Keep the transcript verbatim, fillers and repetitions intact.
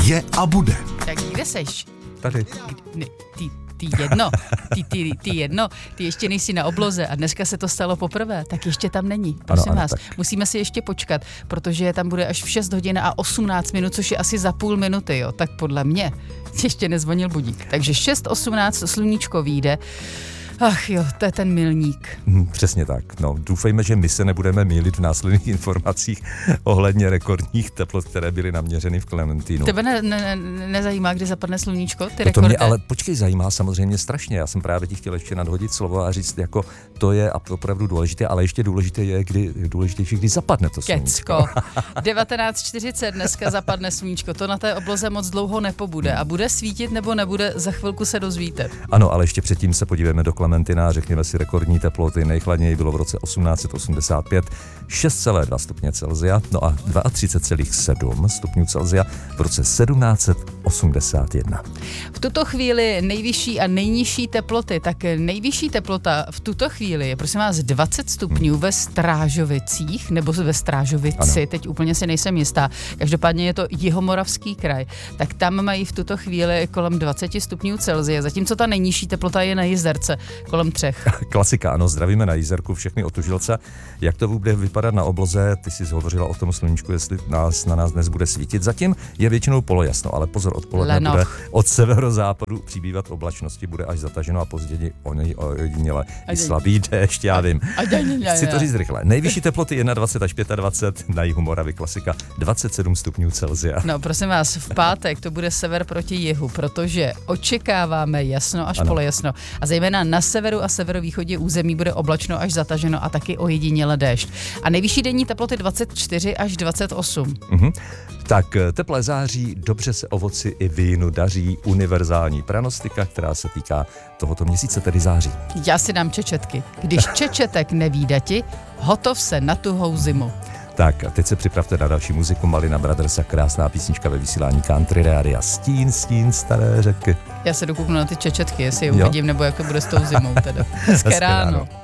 Je a bude. Tak kde seš? Tady. Ne, ty, ty jedno, ty, ty, ty jedno, ty ještě nejsi na obloze a dneska se to stalo poprvé, tak ještě tam není. Prosím ano, ano, vás, tak. musíme si ještě počkat, protože tam bude až v šest hodin a osmnáct minut, což je asi za půl minuty, jo. Tak podle mě ještě nezvonil budík. Takže šest osmnáct sluníčko vyjde. Ach jo, to je ten milník. Hmm, přesně tak. No, doufejme, že my se nebudeme mýlit v následných informacích ohledně rekordních teplot, které byly naměřeny v Klementínu. Tebe ne, ne, ne, nezajímá, kdy zapadne sluníčko? Ty to rekordy? mě ale počkej, zajímá samozřejmě strašně. Já jsem právě ti chtěl ještě nadhodit slovo a říct, jako to je opravdu důležité, ale ještě důležité je, kdy, důležitější, kdy zapadne to sluníčko. Kecko. devatenáct čtyřicet dneska zapadne sluníčko. To na té obloze moc dlouho nepobude. A bude svítit nebo nebude, za chvilku se dozvíte. Ano, ale ještě předtím se podívejme do Klementina, řekněme si rekordní teploty. Nejchladněji bylo v roce osmnáct set osmdesát pět šest celá dva stupně Celsia, no a třicet dva celá sedm stupňů Celsia v roce sedmnáct set osmdesát jedna. V tuto chvíli nejvyšší a nejnižší teploty, tak nejvyšší teplota v tuto chvíli je prosím vás dvacet stupňů hmm. ve Strážovicích, nebo ve Strážovici, ano. Teď úplně si nejsem jistá. Každopádně je to Jihomoravský kraj, tak tam mají v tuto chvíli kolem dvacet stupňů Celsia, zatímco ta nejnižší teplota je na Jizerce, kolem třech. Klasika, ano, zdravíme na Jizerku všechny otužilce. Jak to bude vypadat na obloze? Ty jsi hovořila o tom sluníčku, jestli nás, na nás dnes bude svítit. Zatím je většinou polojasno, ale pozor, odpoledne Lenoch. Bude od severozápadu přibývat oblačnosti, bude až zataženo a později ojediněle i slabý déšť, já vím. Chci to říct rychle. Nejvyšší teploty dvacet jedna až dvacet pět, na jihu Moravy klasika dvacet sedm stupňů Celsia. No prosím vás, v pátek to bude sever proti jihu, protože očekáváme jasno až ano. polojasno. A zejména na severu a severovýchodě území bude oblačno až zataženo a taky ojediněle déšť. A nejvyšší denní teploty dvacet čtyři až dvacet osm. Mhm. Tak teplé září, dobře se ovoci i vínu daří, univerzální pranostika, která se týká tohoto měsíce, tedy září. Já si dám čečetky. Když čečetek nevídati, hotov se na tuhou zimu. Tak a teď se připravte na další muziku Malina Brothers a krásná písnička ve vysílání Country Rádia. Stín, stín staré řeky. Já se dokouknu na ty čečetky, jestli je uvidím, nebo jak to bude s tou zimou teda. Hezké ráno.